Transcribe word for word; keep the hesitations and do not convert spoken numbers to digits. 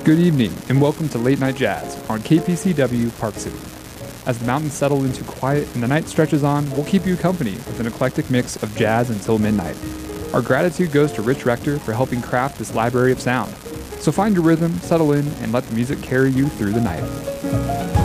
Good evening, and welcome to Late Night Jazz on K P C W Park City. As the mountains settle into quiet and the night stretches on, we'll keep you company with an eclectic mix of jazz until midnight. Our gratitude goes to Rich Rector for helping craft this library of sound. So find your rhythm, settle in, and let the music carry you through the night.